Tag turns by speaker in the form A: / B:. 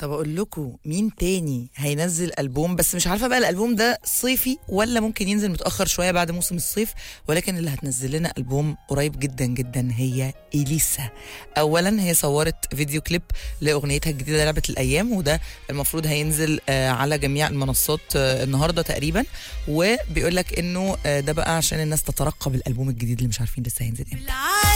A: طب اقول لكم مين تاني هينزل ألبوم، بس مش عارفه بقى الألبوم ده صيفي ولا ممكن ينزل متأخر شويه بعد موسم الصيف، ولكن اللي هتنزل لنا ألبوم قريب جدا جدا هي إليسا. اولا هي صورت فيديو كليب لاغنيتها الجديده لعبه الايام، وده المفروض هينزل على جميع المنصات النهارده تقريبا، وبيقول لك انه ده بقى عشان الناس تترقب الألبوم الجديد اللي مش عارفين لسه هينزل امتى.